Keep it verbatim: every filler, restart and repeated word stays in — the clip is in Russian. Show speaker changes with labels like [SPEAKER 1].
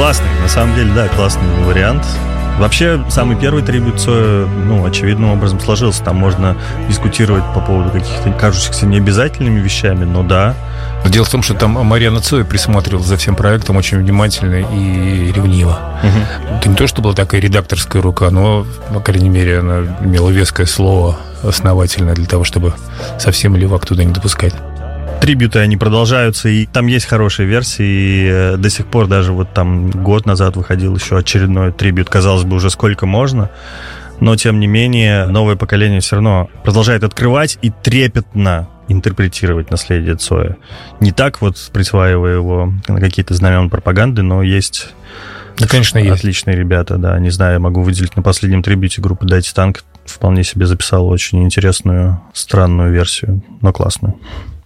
[SPEAKER 1] Классный, на самом деле, да, классный вариант. Вообще, самый первый трибют Цоя, ну, очевидным образом сложился. Там можно дискутировать по поводу каких-то кажущихся необязательными вещами, но да.
[SPEAKER 2] Дело в том, что там Марианна Цоя присматривала за всем проектом очень внимательно и ревниво. Угу. Это не то, что была такая редакторская рука, но, по крайней мере, она имела веское слово основательное для того, чтобы совсем левак туда не допускать.
[SPEAKER 1] Трибьюты, они продолжаются, и там есть хорошие версии, и до сих пор даже вот там год назад выходил еще очередной трибьют, казалось бы, уже сколько можно, но тем не менее новое поколение все равно продолжает открывать и трепетно интерпретировать наследие Цоя. Не так вот присваивая его на какие-то знамена пропаганды, но есть...
[SPEAKER 2] Да, конечно, есть.
[SPEAKER 1] Отличные ребята, да, не знаю, могу выделить на последнем трибьюте группы «Дайте танк», вполне себе записала очень интересную, странную версию, но классную.